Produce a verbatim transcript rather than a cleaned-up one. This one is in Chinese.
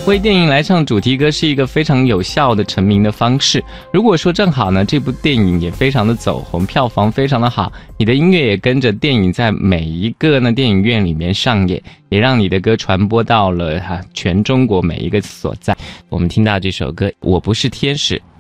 为电影来唱主题歌是一个非常有效的成名的方式。如果说正好呢，这部电影也非常的走红，票房非常的好，你的音乐也跟着电影在每一个呢电影院里面上演，也让你的歌传播到了哈全中国每一个所在。我们听到这首歌《我不是天使》。